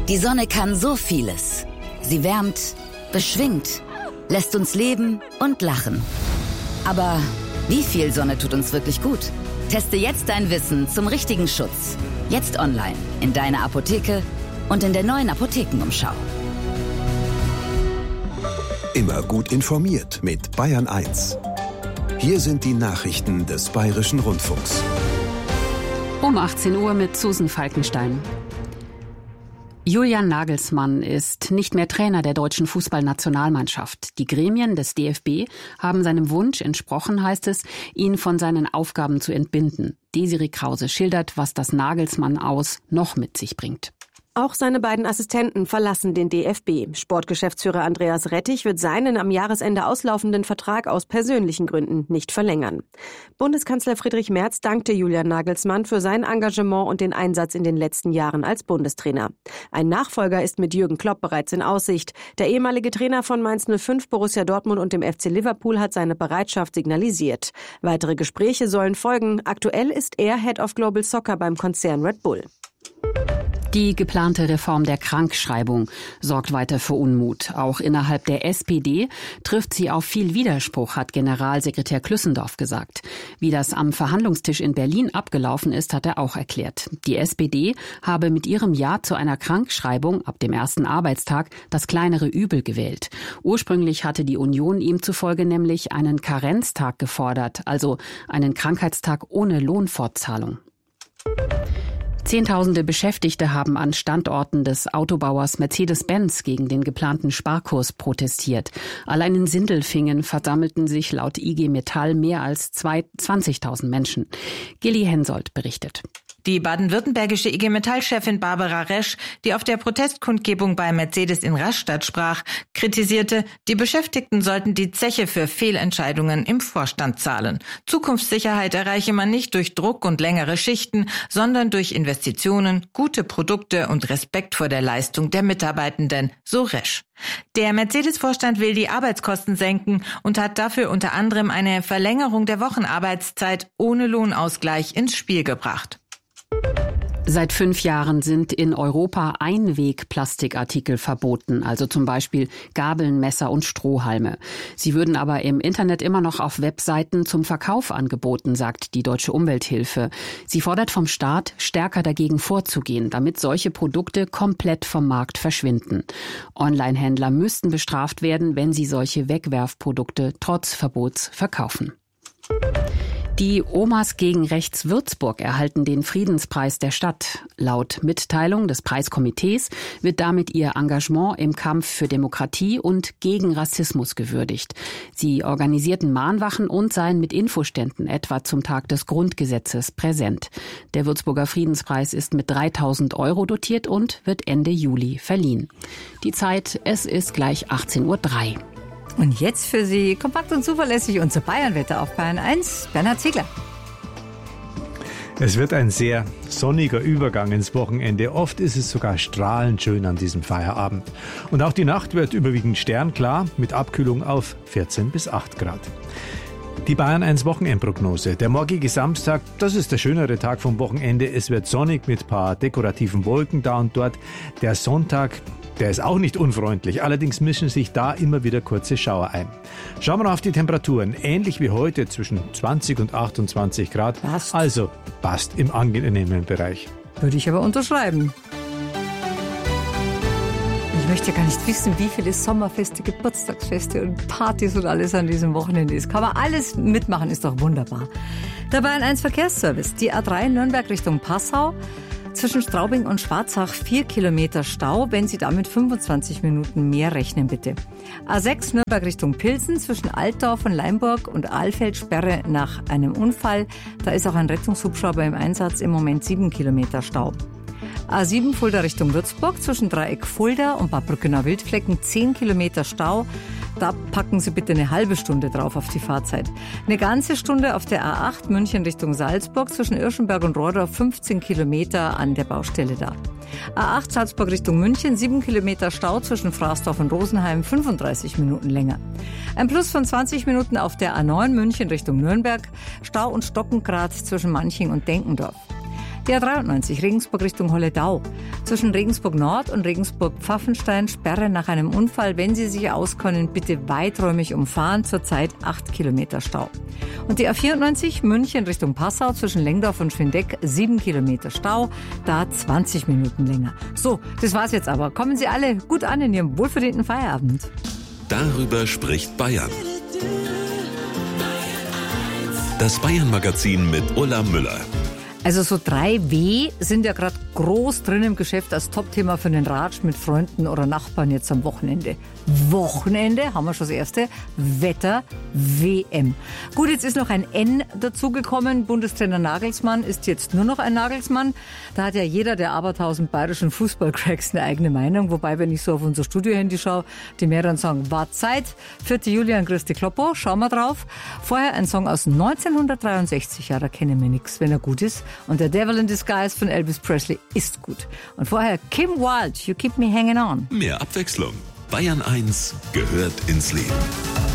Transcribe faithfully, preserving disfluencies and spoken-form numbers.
Die Sonne kann so vieles. Sie wärmt, beschwingt, lässt uns leben und lachen. Aber wie viel Sonne tut uns wirklich gut? Teste jetzt dein Wissen zum richtigen Schutz. Jetzt online, in deiner Apotheke und in der neuen Apothekenumschau. Immer gut informiert mit Bayern eins. Hier sind die Nachrichten des Bayerischen Rundfunks. Um achtzehn Uhr mit Susan Falkenstein. Julian Nagelsmann ist nicht mehr Trainer der deutschen Fußballnationalmannschaft. Die Gremien des D F B haben seinem Wunsch entsprochen, heißt es, ihn von seinen Aufgaben zu entbinden. Desiree Krause schildert, was das Nagelsmann aus noch mit sich bringt. Auch seine beiden Assistenten verlassen den D F B. Sportgeschäftsführer Andreas Rettich wird seinen am Jahresende auslaufenden Vertrag aus persönlichen Gründen nicht verlängern. Bundeskanzler Friedrich Merz dankte Julian Nagelsmann für sein Engagement und den Einsatz in den letzten Jahren als Bundestrainer. Ein Nachfolger ist mit Jürgen Klopp bereits in Aussicht. Der ehemalige Trainer von Mainz null fünf, Borussia Dortmund und dem F C Liverpool hat seine Bereitschaft signalisiert. Weitere Gespräche sollen folgen. Aktuell ist er Head of Global Soccer beim Konzern Red Bull. Die geplante Reform der Krankschreibung sorgt weiter für Unmut. Auch innerhalb der S P D trifft sie auf viel Widerspruch, hat Generalsekretär Klüssendorf gesagt. Wie das am Verhandlungstisch in Berlin abgelaufen ist, hat er auch erklärt. Die S P D habe mit ihrem Ja zu einer Krankschreibung ab dem ersten Arbeitstag das kleinere Übel gewählt. Ursprünglich hatte die Union ihm zufolge nämlich einen Karenztag gefordert, also einen Krankheitstag ohne Lohnfortzahlung. Zehntausende Beschäftigte haben an Standorten des Autobauers Mercedes-Benz gegen den geplanten Sparkurs protestiert. Allein in Sindelfingen versammelten sich laut I G Metall mehr als zwanzigtausend Menschen. Gilly Hensoldt berichtet. Die baden-württembergische I G Metall-Chefin Barbara Resch, die auf der Protestkundgebung bei Mercedes in Rastatt sprach, kritisierte, die Beschäftigten sollten die Zeche für Fehlentscheidungen im Vorstand zahlen. Zukunftssicherheit erreiche man nicht durch Druck und längere Schichten, sondern durch Investitionen, gute Produkte und Respekt vor der Leistung der Mitarbeitenden, so Resch. Der Mercedes-Vorstand will die Arbeitskosten senken und hat dafür unter anderem eine Verlängerung der Wochenarbeitszeit ohne Lohnausgleich ins Spiel gebracht. Seit fünf Jahren sind in Europa Einwegplastikartikel verboten, also zum Beispiel Gabeln, Messer und Strohhalme. Sie würden aber im Internet immer noch auf Webseiten zum Verkauf angeboten, sagt die Deutsche Umwelthilfe. Sie fordert vom Staat, stärker dagegen vorzugehen, damit solche Produkte komplett vom Markt verschwinden. Online-Händler müssten bestraft werden, wenn sie solche Wegwerfprodukte trotz Verbots verkaufen. Die Omas gegen Rechts Würzburg erhalten den Friedenspreis der Stadt. Laut Mitteilung des Preiskomitees wird damit ihr Engagement im Kampf für Demokratie und gegen Rassismus gewürdigt. Sie organisierten Mahnwachen und seien mit Infoständen etwa zum Tag des Grundgesetzes präsent. Der Würzburger Friedenspreis ist mit dreitausend Euro dotiert und wird Ende Juli verliehen. Die Zeit, es ist gleich achtzehn Uhr drei. Und jetzt für Sie kompakt und zuverlässig unser Bayernwetter auf Bayern eins. Bernhard Ziegler. Es wird ein sehr sonniger Übergang ins Wochenende. Oft ist es sogar strahlend schön an diesem Feierabend. Und auch die Nacht wird überwiegend sternklar mit Abkühlung auf vierzehn bis acht Grad. Die Bayern eins Wochenendprognose. Der morgige Samstag, das ist der schönere Tag vom Wochenende. Es wird sonnig mit ein paar dekorativen Wolken da und dort. Der Sonntag, der ist auch nicht unfreundlich. Allerdings mischen sich da immer wieder kurze Schauer ein. Schauen wir noch auf die Temperaturen. Ähnlich wie heute zwischen zwanzig und achtundzwanzig Grad. Passt. Also passt im angenehmen Bereich. Würde ich aber unterschreiben. Ich möchte ja gar nicht wissen, wie viele Sommerfeste, Geburtstagsfeste und Partys und alles an diesem Wochenende ist. Kann man alles mitmachen, ist doch wunderbar. Der Bayern eins Verkehrsservice. Die A drei Nürnberg Richtung Passau. Zwischen Straubing und Schwarzach vier Kilometer Stau, wenn Sie damit fünfundzwanzig Minuten mehr rechnen, bitte. A sechs Nürnberg Richtung Pilsen, zwischen Altdorf und Leimburg und Alfeld Sperre nach einem Unfall. Da ist auch ein Rettungshubschrauber im Einsatz, im Moment sieben Kilometer Stau. A sieben Fulda Richtung Würzburg, zwischen Dreieck Fulda und Bad Brückener Wildflecken zehn Kilometer Stau. Da packen Sie bitte eine halbe Stunde drauf auf die Fahrzeit. Eine ganze Stunde auf der A acht München Richtung Salzburg, zwischen Irschenberg und Rohrdorf fünfzehn Kilometer an der Baustelle da. A acht Salzburg Richtung München, sieben Kilometer Stau zwischen Fraßdorf und Rosenheim, fünfunddreißig Minuten länger. Ein Plus von zwanzig Minuten auf der A neun München Richtung Nürnberg, Stau und Stockengrad zwischen Manching und Denkendorf. Die A dreiundneunzig Regensburg Richtung Holledau. Zwischen Regensburg Nord und Regensburg Pfaffenstein Sperre nach einem Unfall. Wenn Sie sich auskennen, bitte weiträumig umfahren. Zurzeit acht Kilometer Stau. Und die A vierundneunzig München Richtung Passau zwischen Lengdorf und Schwindeck sieben Kilometer Stau. Da zwanzig Minuten länger. So, das war's jetzt aber. Kommen Sie alle gut an in Ihrem wohlverdienten Feierabend. Darüber spricht Bayern. Das Bayern-Magazin mit Ulla Müller. Also so drei W sind ja gerade groß drin im Geschäft als Topthema für den Ratsch mit Freunden oder Nachbarn jetzt am Wochenende. Wochenende, haben wir schon das erste, Wetter, W M. Gut, jetzt ist noch ein N dazugekommen. Bundestrainer Nagelsmann ist jetzt nur noch ein Nagelsmann. Da hat ja jeder der abertausend bayerischen Fußballcracks eine eigene Meinung. Wobei, wenn ich so auf unser Studiohandy schaue, die mehreren sagen, war Zeit. Vierte Julian, Christi Kloppo, schauen wir drauf. Vorher ein Song aus neunzehnhundertdreiundsechzig, ja, da kennen wir nichts, wenn er gut ist. Und der Devil in Disguise von Elvis Presley ist gut. Und vorher Kim Wilde, You Keep Me Hanging On. Mehr Abwechslung. Bayern eins gehört ins Leben.